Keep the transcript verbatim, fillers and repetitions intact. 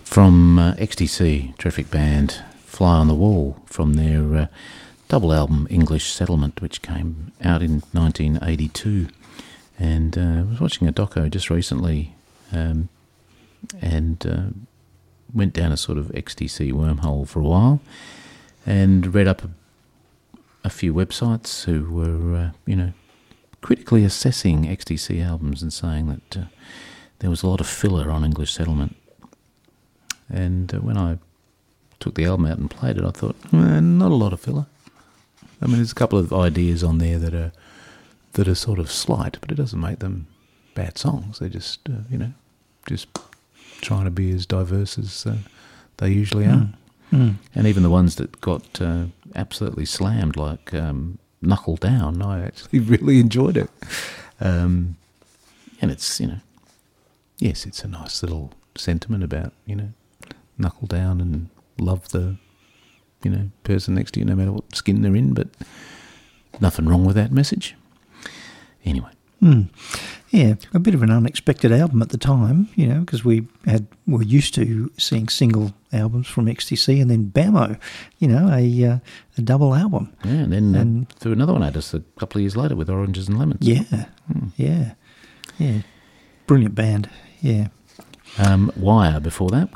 from uh, X T C, terrific band, Fly on the Wall, from their uh, double album English Settlement, which came out in nineteen eighty-two. And uh, I was watching a doco just recently um, and uh, went down a sort of X T C wormhole for a while and read up a, a few websites who were, uh, you know, critically assessing X T C albums and saying that uh, there was a lot of filler on English Settlement. And uh, when I took the album out and played it, I thought, eh, not a lot of filler. I mean, there's a couple of ideas on there that are that are sort of slight, but it doesn't make them bad songs. They're just, uh, you know, just trying to be as diverse as uh, they usually are. Mm. Mm. And even the ones that got uh, absolutely slammed, like um, Knuckle Down, I actually really enjoyed it. Um, and it's, you know, yes, it's a nice little sentiment about, you know, knuckle down and love the, you know, person next to you, no matter what skin they're in, but nothing wrong with that message. Anyway. Mm. Yeah, a bit of an unexpected album at the time, you know, because we had were used to seeing single albums from X T C, and then Bamo, you know, a uh, a double album. Yeah, and then and, uh, threw another one at us a couple of years later with Oranges and Lemons. Yeah, mm. yeah, yeah. Brilliant band, yeah. Um, Wire before that,